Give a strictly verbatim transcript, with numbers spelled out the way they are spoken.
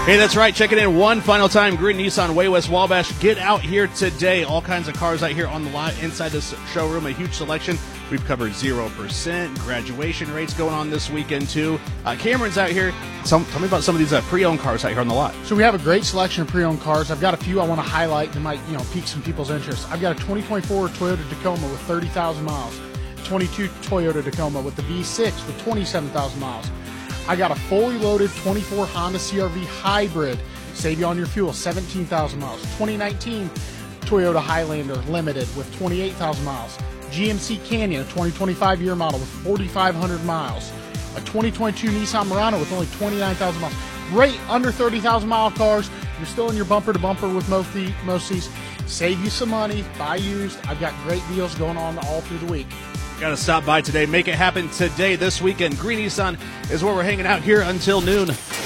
Hey, that's right. Check it in one final time. Green Nissan Way West Wabash. Get out here today. All kinds of cars out here on the lot inside this showroom. A huge selection. We've covered zero percent. Graduation rates going on this weekend, too. Uh, Cameron's out here. Tell, tell me about some of these uh, pre-owned cars out here on the lot. So we have a great selection of pre-owned cars. I've got a few I want to highlight that might, you know, pique some people's interest. I've got a twenty twenty-four Toyota Tacoma with thirty thousand miles. twenty-two Toyota Tacoma with the V six with twenty-seven thousand miles. I got a fully loaded twenty-four Honda C R V Hybrid, save you on your fuel, seventeen thousand miles. twenty nineteen Toyota Highlander Limited with twenty-eight thousand miles. G M C Canyon, a twenty twenty-five year model with forty-five hundred miles. A twenty twenty-two Nissan Murano with only twenty-nine thousand miles. Great under thirty thousand mile cars. You're still in your bumper to bumper with most, the, most of these. Save you some money, buy used. I've got great deals going on all through the week. Got to stop by today. Make it happen today, this weekend. Green Nissan is where we're hanging out here until noon.